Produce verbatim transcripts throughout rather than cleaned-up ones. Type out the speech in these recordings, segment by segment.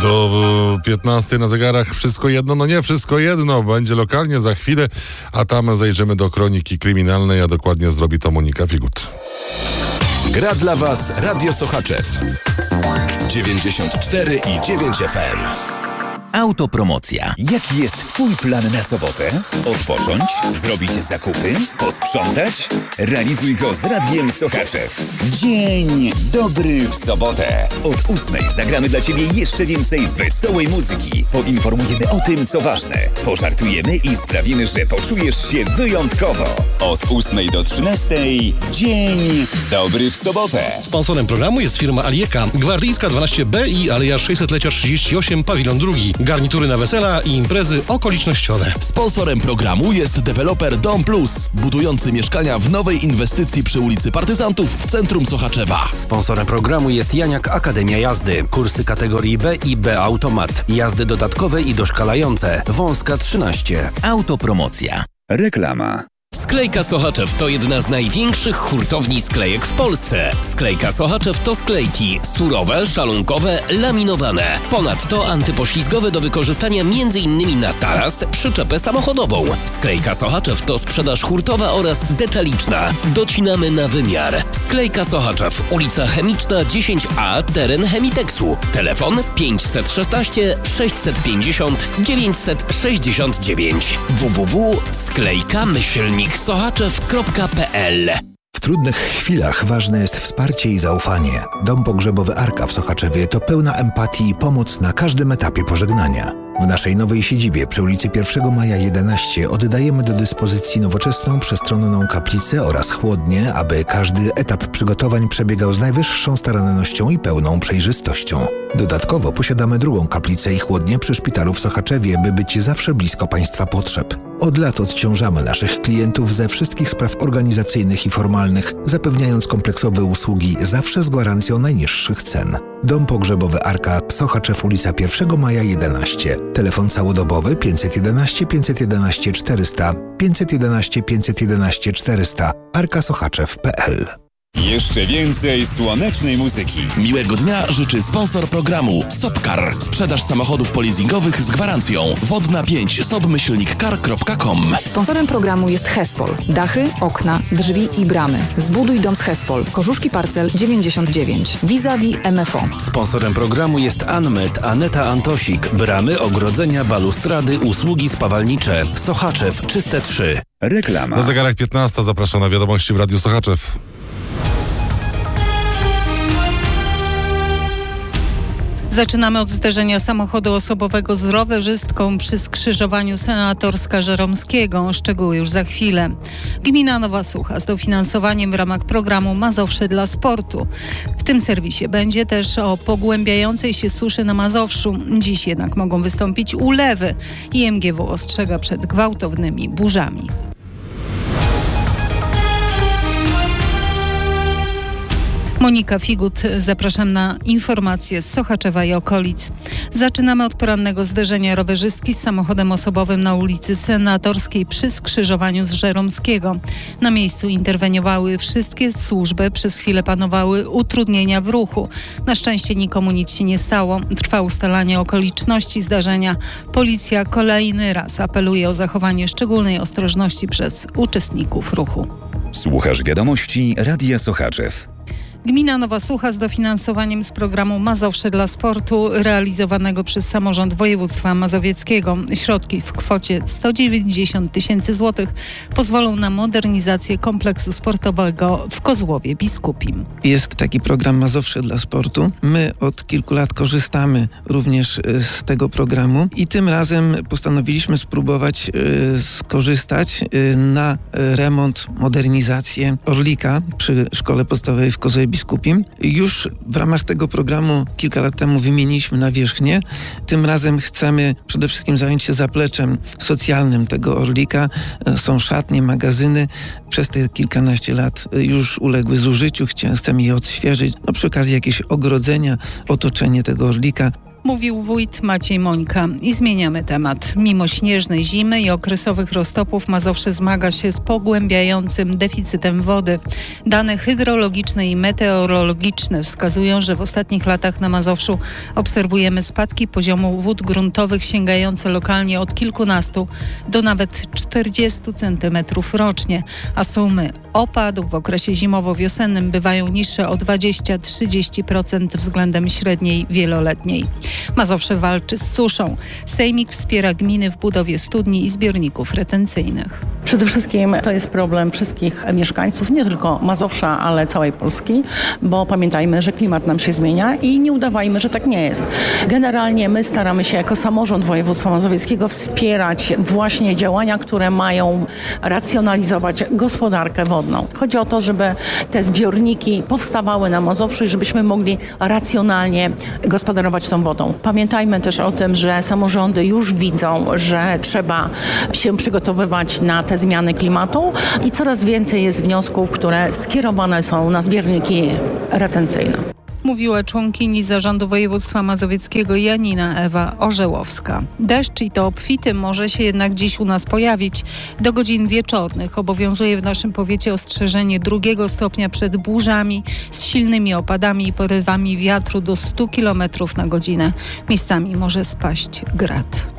Do piętnastej na zegarach wszystko jedno, no nie wszystko jedno, będzie lokalnie za chwilę, a tam zajrzymy do kroniki kryminalnej, a dokładnie zrobi to Monika Figut. Gra dla Was Radio Sochaczew dziewięćdziesiąt cztery i dziewięć F M. Autopromocja. Jaki jest Twój plan na sobotę? Odpocząć? Zrobić zakupy? Posprzątać? Realizuj go z Radiem Sochaczew. Dzień dobry w sobotę. Od ósmej zagramy dla Ciebie jeszcze więcej wesołej muzyki. Poinformujemy o tym, co ważne. Pożartujemy i sprawimy, że poczujesz się wyjątkowo. Od ósmej do trzynastej Dzień dobry w sobotę. Sponsorem programu jest firma Alieka, Gwardyjska dwanaście B i Aleja sześćsetlecia trzydzieści osiem, pawilon drugi. Garnitury na wesela i imprezy okolicznościowe. Sponsorem programu jest deweloper Dom Plus, budujący mieszkania w nowej inwestycji przy ulicy Partyzantów w centrum Sochaczewa. Sponsorem programu jest Janiak Akademia Jazdy. Kursy kategorii B i B Automat. Jazdy dodatkowe i doszkalające. Wąska trzynaście. Autopromocja. Reklama. Sklejka Sochaczew to jedna z największych hurtowni sklejek w Polsce. Sklejka Sochaczew to sklejki surowe, szalunkowe, laminowane. Ponadto antypoślizgowe do wykorzystania m.in. na taras, przyczepę samochodową. Sklejka Sochaczew to sprzedaż hurtowa oraz detaliczna. Docinamy na wymiar. Sklejka Sochaczew, ulica Chemiczna dziesięć A, teren Chemiteksu. Telefon pięćset szesnaście sześćset pięćdziesiąt dziewięćset sześćdziesiąt dziewięć. w w w kropka sklejka myślnik sochaczew kropka p l. W trudnych chwilach ważne jest wsparcie i zaufanie. Dom pogrzebowy Arka w Sochaczewie to pełna empatii i pomoc na każdym etapie pożegnania. W naszej nowej siedzibie przy ulicy pierwszego maja jedenaście oddajemy do dyspozycji nowoczesną, przestronną kaplicę oraz chłodnię, aby każdy etap przygotowań przebiegał z najwyższą starannością i pełną przejrzystością. Dodatkowo posiadamy drugą kaplicę i chłodnię przy szpitalu w Sochaczewie, by być zawsze blisko Państwa potrzeb. Od lat odciążamy naszych klientów ze wszystkich spraw organizacyjnych i formalnych, zapewniając kompleksowe usługi zawsze z gwarancją najniższych cen. Dom pogrzebowy Arka, Sochaczew, ulica pierwszego maja jedenaście. Telefon całodobowy pięćset jedenaście pięćset jedenaście czterysta, pięćset jedenaście pięćset jedenaście czterysta, arka sochaczew kropka p l. Jeszcze więcej słonecznej muzyki. Miłego dnia życzy sponsor programu Sopcar. Sprzedaż samochodów polizingowych z gwarancją. Wodna pięć sobmyślnik car kropka com. Sponsorem programu jest Hespol. Dachy, okna, drzwi i bramy. Zbuduj dom z Hespol. Korzuszki Parcel dziewięćdziesiąt dziewięć. Vis-a-vis M F O. Sponsorem programu jest Anmet, Aneta Antosik. Bramy, ogrodzenia, balustrady, usługi spawalnicze. Sochaczew Czyste trzy. Reklama. Na zegarach piętnasta zapraszam na wiadomości w Radiu Sochaczew. Zaczynamy od zderzenia samochodu osobowego z rowerzystką przy skrzyżowaniu Senatorska-Żeromskiego. Szczegóły już za chwilę. Gmina Nowa Sucha z dofinansowaniem w ramach programu Mazowsze dla sportu. W tym serwisie będzie też o pogłębiającej się suszy na Mazowszu. Dziś jednak mogą wystąpić ulewy i M G W ostrzega przed gwałtownymi burzami. Monika Figut, zapraszam na informacje z Sochaczewa i okolic. Zaczynamy od porannego zderzenia rowerzystki z samochodem osobowym na ulicy Senatorskiej przy skrzyżowaniu z Żeromskiego. Na miejscu interweniowały wszystkie służby, przez chwilę panowały utrudnienia w ruchu. Na szczęście nikomu nic się nie stało. Trwa ustalanie okoliczności zdarzenia. Policja kolejny raz apeluje o zachowanie szczególnej ostrożności przez uczestników ruchu. Słuchasz wiadomości Radia Sochaczew. Gmina Nowa Sucha z dofinansowaniem z programu Mazowsze dla sportu realizowanego przez samorząd województwa mazowieckiego. Środki w kwocie sto dziewięćdziesiąt tysięcy złotych pozwolą na modernizację kompleksu sportowego w Kozłowie Biskupim. Jest taki program Mazowsze dla sportu. My od kilku lat korzystamy również z tego programu i tym razem postanowiliśmy spróbować y, skorzystać y, na remont, modernizację Orlika przy szkole podstawowej w Kozłowie Biskupim. Już w ramach tego programu kilka lat temu wymieniliśmy nawierzchnię. Tym razem chcemy przede wszystkim zająć się zapleczem socjalnym tego Orlika. Są szatnie, magazyny. Przez te kilkanaście lat już uległy zużyciu. Chcemy je odświeżyć. No, przy okazji jakieś ogrodzenia, otoczenie tego Orlika. Mówił wójt Maciej Mońka. I zmieniamy temat. Mimo śnieżnej zimy i okresowych roztopów Mazowsze zmaga się z pogłębiającym deficytem wody. Dane hydrologiczne i meteorologiczne wskazują, że w ostatnich latach na Mazowszu obserwujemy spadki poziomu wód gruntowych sięgające lokalnie od kilkunastu do nawet czterdziestu centymetrów rocznie, a sumy opadów w okresie zimowo-wiosennym bywają niższe o dwadzieścia do trzydziestu procent względem średniej wieloletniej. Mazowsze walczy z suszą. Sejmik wspiera gminy w budowie studni i zbiorników retencyjnych. Przede wszystkim to jest problem wszystkich mieszkańców, nie tylko Mazowsza, ale całej Polski, bo pamiętajmy, że klimat nam się zmienia i nie udawajmy, że tak nie jest. Generalnie my staramy się jako samorząd województwa mazowieckiego wspierać właśnie działania, które mają racjonalizować gospodarkę wodną. Chodzi o to, żeby te zbiorniki powstawały na Mazowszu i żebyśmy mogli racjonalnie gospodarować tą wodą. Pamiętajmy też o tym, że samorządy już widzą, że trzeba się przygotowywać na te zmiany klimatu i coraz więcej jest wniosków, które skierowane są na zbiorniki retencyjne. Mówiła członkini Zarządu Województwa Mazowieckiego Janina Ewa Orzełowska. Deszcz i to obfity może się jednak dziś u nas pojawić. Do godzin wieczornych obowiązuje w naszym powiecie ostrzeżenie drugiego stopnia przed burzami z silnymi opadami i porywami wiatru do stu kilometrów na godzinę. Miejscami może spaść grad.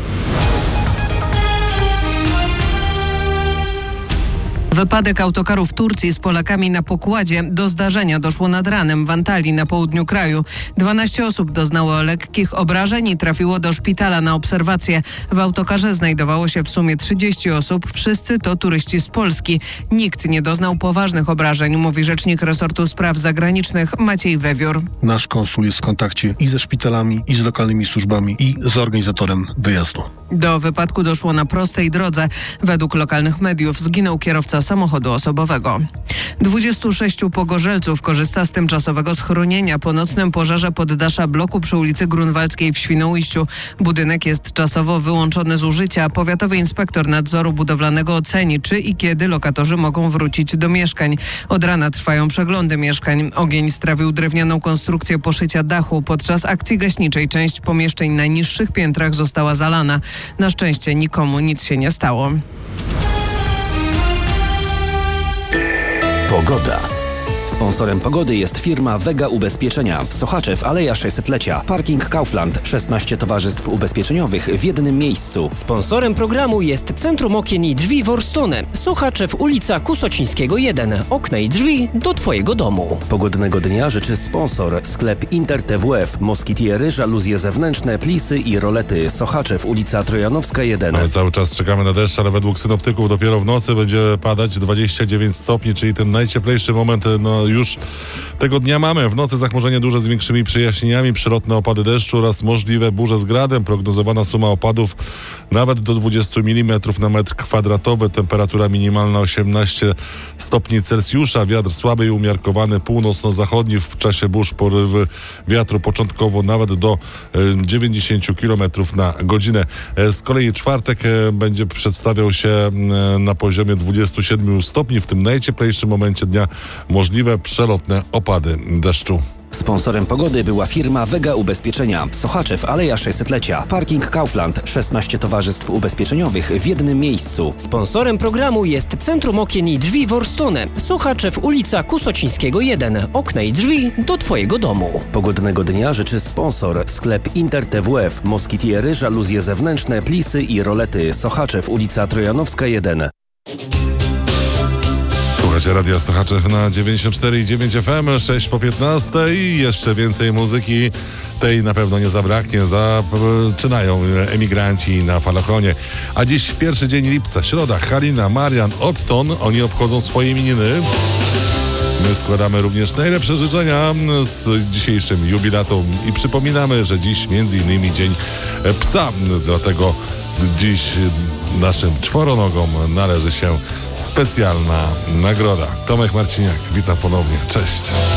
Wypadek autokaru w Turcji z Polakami na pokładzie. Do zdarzenia doszło nad ranem w Antalii na południu kraju. dwanaście osób doznało lekkich obrażeń i trafiło do szpitala na obserwację. W autokarze znajdowało się w sumie trzydzieści osób. Wszyscy to turyści z Polski. Nikt nie doznał poważnych obrażeń, mówi rzecznik resortu spraw zagranicznych Maciej Wewiór. Nasz konsul jest w kontakcie i ze szpitalami, i z lokalnymi służbami, i z organizatorem wyjazdu. Do wypadku doszło na prostej drodze. Według lokalnych mediów zginął kierowca samochodu osobowego. dwudziestu sześciu pogorzelców korzysta z tymczasowego schronienia po nocnym pożarze poddasza bloku przy ulicy Grunwaldzkiej w Świnoujściu. Budynek jest czasowo wyłączony z użycia. Powiatowy inspektor nadzoru budowlanego oceni, czy i kiedy lokatorzy mogą wrócić do mieszkań. Od rana trwają przeglądy mieszkań. Ogień strawił drewnianą konstrukcję poszycia dachu. Podczas akcji gaśniczej część pomieszczeń na niższych piętrach została zalana. Na szczęście nikomu nic się nie stało. Pogoda. Sponsorem pogody jest firma Vega Ubezpieczenia. Sochaczew, Aleja sześćsetlecia. Parking Kaufland. szesnaście towarzystw ubezpieczeniowych w jednym miejscu. Sponsorem programu jest Centrum Okien i Drzwi Worstone. Sochaczew, ulica Kusocińskiego jeden. Okna i drzwi do Twojego domu. Pogodnego dnia życzy sponsor. Sklep Inter T W F. Moskitiery, żaluzje zewnętrzne, plisy i rolety. Sochaczew, ulica Trojanowska jeden. No, cały czas czekamy na deszcz, ale według synoptyków dopiero w nocy będzie padać dwadzieścia dziewięć stopni, czyli ten najcieplejszy moment no już tego dnia mamy. W nocy zachmurzenie duże z większymi przejaśnieniami, przelotne opady deszczu oraz możliwe burze z gradem. Prognozowana suma opadów nawet do dwudziestu milimetrów na metr kwadratowy. Temperatura minimalna osiemnaście stopni Celsjusza. Wiatr słaby i umiarkowany północno-zachodni. W czasie burz porywy wiatru początkowo nawet do dziewięćdziesięciu kilometrów na godzinę. Z kolei czwartek będzie przedstawiał się na poziomie dwudziestu siedmiu stopni. W tym najcieplejszym momencie dnia możliwe przelotne opady deszczu. Sponsorem pogody była firma Vega Ubezpieczenia. Sochaczew, Aleja sześćsetlecia. Parking Kaufland. szesnaście towarzystw ubezpieczeniowych w jednym miejscu. Sponsorem programu jest Centrum Okien i Drzwi Worstone. Sochaczew, ulica Kusocińskiego jeden. Okna i drzwi do Twojego domu. Pogodnego dnia życzy sponsor. Sklep Inter T W F. Moskitiery, żaluzje zewnętrzne, plisy i rolety. Sochaczew, ulica Trojanowska jeden. Słuchajcie Radia Sochaczew na dziewięćdziesiąt cztery i dziewięć F M, sześć po piętnastej i jeszcze więcej muzyki. Tej na pewno nie zabraknie. Zaczynają emigranci na falachonie. A dziś pierwszy dzień lipca, środa. Halina, Marian, Otton. Oni obchodzą swoje imieniny. My składamy również najlepsze życzenia z dzisiejszym jubilatom i przypominamy, że dziś między innymi Dzień Psa. Dlatego dziś naszym czworonogom należy się specjalna nagroda. Tomek Marciniak, witam ponownie. Cześć.